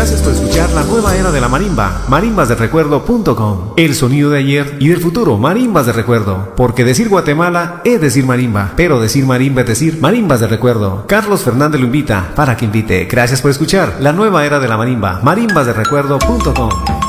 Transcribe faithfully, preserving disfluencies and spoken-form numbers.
Gracias por escuchar la nueva era de la marimba, marimbas del recuerdo punto com. El sonido de ayer y del futuro, marimbas de recuerdo. Porque decir Guatemala es decir marimba, pero decir marimba es decir marimbas de recuerdo. Carlos Fernández lo invita para que invite. Gracias por escuchar la nueva era de la marimba, marimbas del recuerdo punto com.